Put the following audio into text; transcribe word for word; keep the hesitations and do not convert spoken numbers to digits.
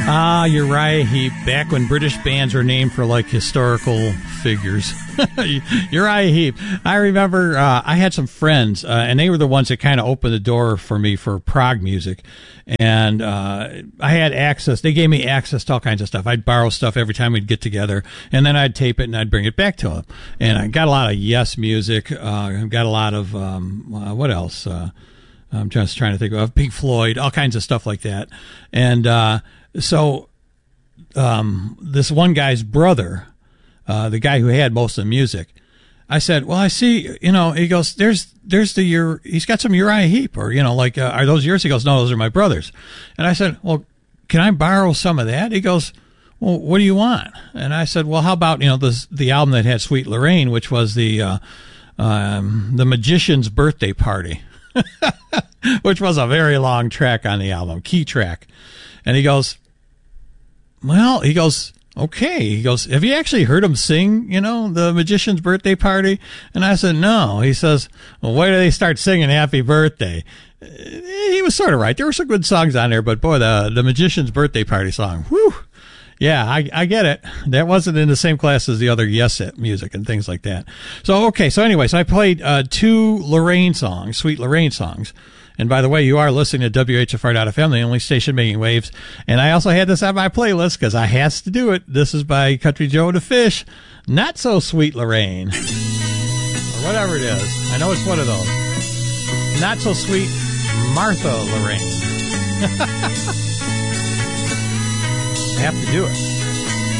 Ah, Uriah Heep, back when British bands were named for, like, historical figures. Uriah Heep. I remember uh, I had some friends, uh, and they were the ones that kind of opened the door for me for prog music. And uh, I had access. They gave me access to all kinds of stuff. I'd borrow stuff every time we'd get together, and then I'd tape it, and I'd bring it back to them. And I got a lot of Yes music. Uh, got a lot of, um, uh, what else? Uh, I'm just trying to think of Pink Floyd, all kinds of stuff like that. And uh, so um, this one guy's brother, uh, the guy who had most of the music, I said, well, I see, you know, he goes, there's, there's the, your, he's got some Uriah Heep, or, you know, like, uh, are those yours? He goes, no, those are my brother's. And I said, well, can I borrow some of that? He goes, well, what do you want? And I said, well, how about, you know, this, the album that had Sweet Lorraine, which was the, uh, um, the Magician's Birthday Party, which was a very long track on the album, key track. And he goes, well, he goes, okay. He goes, have you actually heard him sing, you know, the Magician's Birthday Party? And I said, no. He says, well, why do they start singing Happy Birthday? He was sort of right. There were some good songs on there, but boy, the, the Magician's Birthday Party song, whew. Yeah, I, I get it. That wasn't in the same class as the other Yes It music and things like that. So, okay. So anyway, so I played uh, two Lorraine songs, Sweet Lorraine songs. And by the way, you are listening to W H F R dot F M, the only station making waves. And I also had this on my playlist because I has to do it. This is by Country Joe and the Fish, Not So Sweet Lorraine. Or whatever it is. I know it's one of those. Not So Sweet Martha Lorraine. I have to do it.